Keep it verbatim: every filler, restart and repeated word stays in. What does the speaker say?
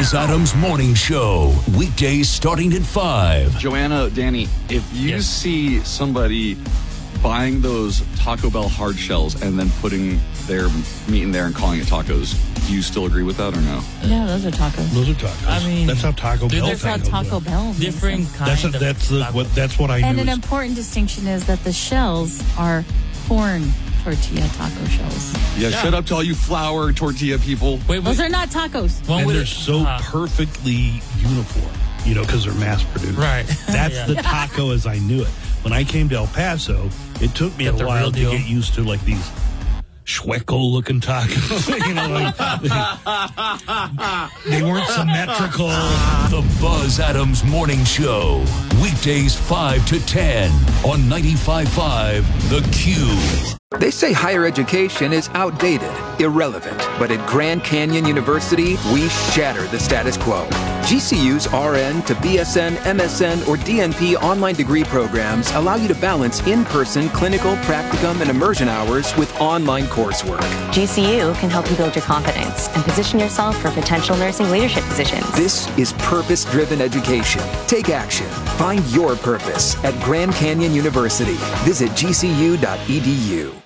Buzz Adams Morning Show, weekdays starting at five. Joanna, Danny, if you Yes. see somebody buying those Taco Bell hard shells and then putting their meat in there and calling it tacos, do you still agree with that or no? Yeah, those are tacos. Those are tacos. I mean, that's how Taco dude, Bell. that's That's how Taco Bell makes different them. kind That's a, of that's the, taco. what that's what I And knew. an is- important distinction is that the shells are corn tortilla taco shells. Yeah, Yeah. shut up to all you flour tortilla people. Wait, wait. Those are not tacos. One and with they're it- so uh, perfectly uniform, you know, because they're mass produced. Right. That's Yeah. the taco as I knew it. When I came to El Paso, it took me Get a the while real to deal. get used to like these Schweckel-looking tacos. you know, like, they, they weren't symmetrical. The Buzz Adams Morning Show, weekdays five to ten on ninety-five point five The Q. They say higher education is outdated, irrelevant, but at Grand Canyon University, we shatter the status quo. G C U's R N to B S N, M S N, or D N P online degree programs allow you to balance in-person clinical, practicum, and immersion hours with online coursework. G C U can help you build your confidence and position yourself for potential nursing leadership positions. This is purpose-driven education. Take action. Find your purpose at Grand Canyon University. Visit G C U dot E D U.